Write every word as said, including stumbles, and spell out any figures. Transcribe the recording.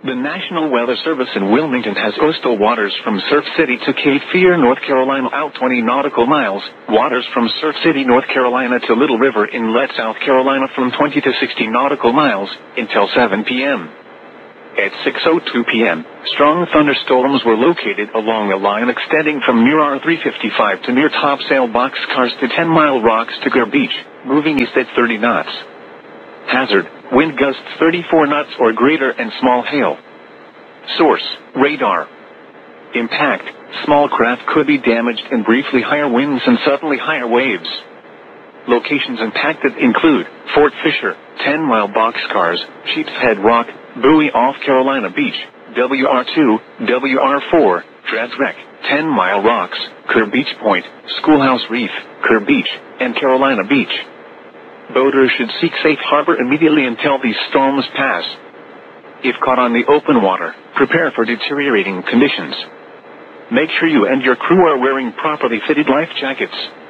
The National Weather Service in Wilmington has coastal waters from Surf City to Cape Fear, North Carolina out twenty nautical miles, waters from Surf City, North Carolina to Little River Inlet, South Carolina from twenty to sixty nautical miles, until seven p m At six oh two p m, strong thunderstorms were located along a line extending from near R three fifty-five to near Topsail Boxcars to ten Mile Rocks to Kerr Beach, moving east at thirty knots. Hazard, wind gusts thirty-four knots or greater and small hail. Source, radar. Impact, small craft could be damaged and briefly higher winds and suddenly higher waves. Locations impacted include Fort Fisher, ten Mile Boxcars, Sheepshead Rock, Bowie off Carolina Beach, W R two, W R four, Dredge Wreck, ten Mile Rocks, Kerr Beach Point, Schoolhouse Reef, Kerr Beach, and Carolina Beach. Boaters should seek safe harbor immediately until these storms pass. If caught on the open water, prepare for deteriorating conditions. Make sure you and your crew are wearing properly fitted life jackets.